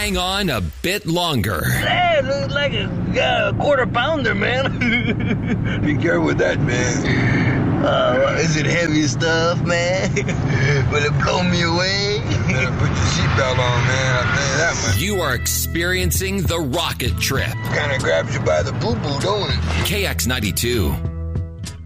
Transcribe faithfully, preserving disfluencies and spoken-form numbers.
hang on a bit longer. Hey, it looks like a, uh, quarter pounder, man. Be careful with that, man. Uh, is it heavy stuff, man? Will it blow me away? Better put your seatbelt on, man. I'll tell you that much. You are experiencing the rocket trip. Kind of grabs you by the boo-boo, don't it? K X ninety-two.